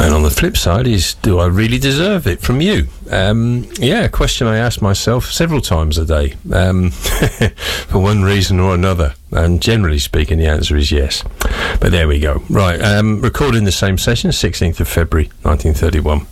And on the flip side is, do I really deserve it from you? A question I ask myself several times a day, for one reason or another. And generally speaking, the answer is yes. But there we go. Right, recording the same session, 16th of February, 1931.